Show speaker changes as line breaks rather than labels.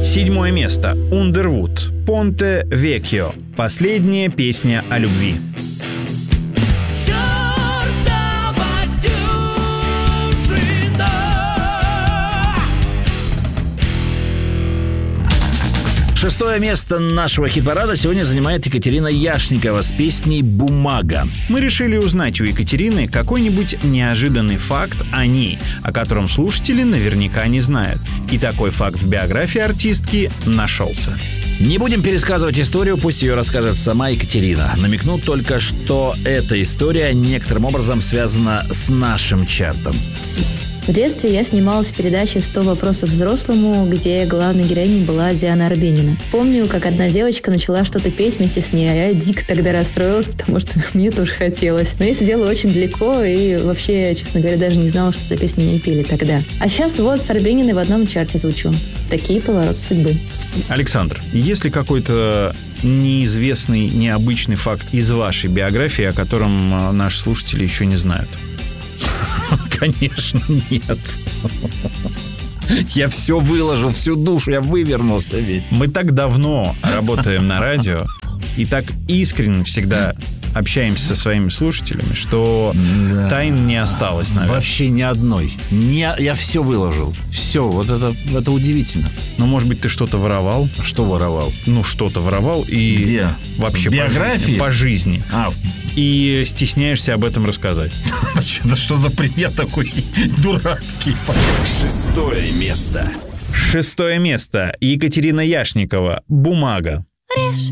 7 место. Underwood. Ponte Vecchio. Последняя песня о любви.
6 место нашего хит-парада сегодня занимает Екатерина Яшникова с песней «Бумага».
Мы решили узнать у Екатерины какой-нибудь неожиданный факт о ней, о котором слушатели наверняка не знают. И такой факт в биографии артистки нашелся.
Не будем пересказывать историю, пусть ее расскажет сама Екатерина. Намекну только, что эта история некоторым образом связана с нашим чартом.
В детстве я снималась в передаче «100 вопросов взрослому», где главной героиней была Диана Арбенина. Помню, как одна девочка начала что-то петь вместе с ней, а я дико тогда расстроилась, потому что мне тоже хотелось. Но я сидела очень далеко и вообще, честно говоря, даже не знала, что за песню мне пели тогда. А сейчас вот с Арбениной в одном чарте звучу. Такие повороты судьбы.
Александр, есть ли какой-то неизвестный, необычный факт из вашей биографии, о котором наши слушатели еще не знают?
Конечно, нет. Я все выложил, всю душу, я вывернулся весь.
Мы так давно работаем на радио и так искренне всегда общаемся со своими слушателями, что тайн не осталось, наверное.
Вообще ни одной. Я все выложил. Все, вот это удивительно.
Но, может быть, ты что-то воровал?
Что воровал?
Ну, что-то воровал и...
Где?
Вообще
биографии?
По жизни. И стесняешься об этом рассказать.
Что за привет такой дурацкий?
6 место.
6 место. Екатерина Яшникова. «Бумага».